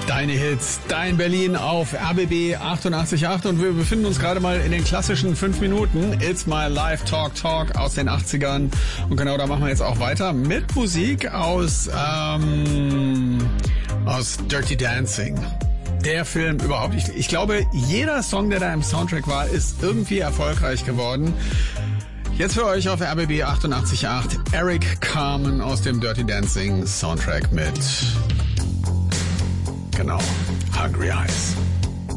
Deine Hits, dein Berlin auf RBB 88.8 und wir befinden uns gerade mal in den klassischen 5 Minuten. It's My Life Talk aus den 80ern und genau da machen wir jetzt auch weiter mit Musik aus Dirty Dancing. Der Film überhaupt. Ich glaube, jeder Song, der da im Soundtrack war, ist irgendwie erfolgreich geworden. Jetzt für euch auf RBB 88.8 Eric Carmen aus dem Dirty Dancing Soundtrack mit, genau, Hungry Eyes.